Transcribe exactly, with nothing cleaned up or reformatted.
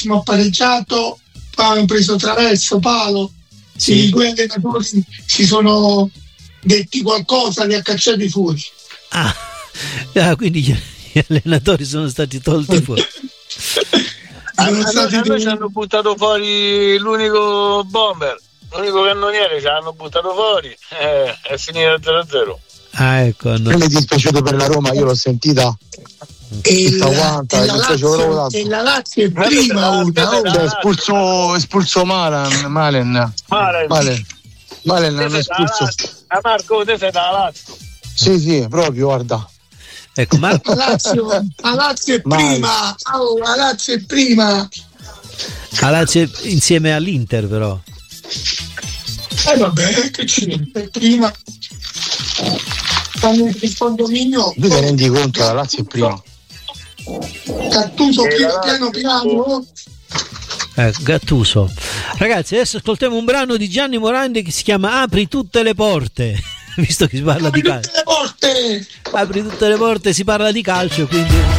benissimo, ha pareggiato, poi hanno preso traverso, palo. Sì. I due allenatori si sono detti qualcosa, li ha cacciati fuori. Ah, ah quindi gli, gli allenatori sono stati tolti fuori. Sono A stati noi dei- ci hanno buttato fuori l'unico bomber, l'unico cannoniere, ci hanno buttato fuori, eh, è finita zero a zero. Ah, ecco, hanno- Non mi è dispiaciuto per la Roma, io l'ho sentita. e, Tutta la, quanta, e, la mi piace proprio Lazio, tanto. e la Lazio è Vabbè, prima la- una, oh, la- Cioè, espulso, espulso Malen, Malen. Malen. Malen. Malen Te l'hanno sei da espulso. Lazio. Ah, Marco, te sei da Lazio. Sì, sì, proprio, guarda. ecco, ma la Lazio, la Lazio è Mai. prima, oh, la Lazio è prima. la Lazio insieme all'Inter però. E vabbè, che ci è prima. Stanno in condominio. Tu ti rendi conto, la Lazio è prima. Cattuso E piano la piano Lazio- piano. Eh, Gattuso. Ragazzi, adesso ascoltiamo un brano di Gianni Morandi che si chiama Apri tutte le porte. Visto che si parla di Apri calcio. tutte le porte. Apri tutte le porte, si parla di calcio, quindi